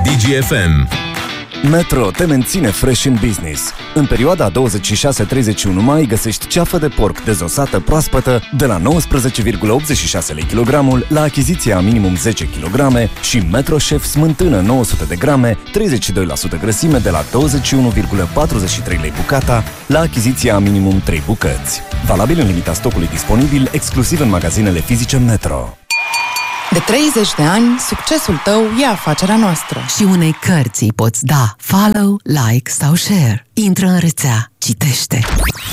DGFM. Metro te menține fresh in business. În perioada 26-31 mai găsești ceafă de porc dezosată proaspătă de la 19,86 lei kilogramul la achiziția minimum 10 kg și Metro Chef smântână 900 de grame, 32% grăsime de la 21,43 lei bucata la achiziția minimum 3 bucăți. Valabil în limita stocului disponibil, exclusiv în magazinele fizice Metro. De 30 de ani, succesul tău e afacerea noastră. Și unei cărți îi poți da follow, like sau share. Intră în rețea, citește.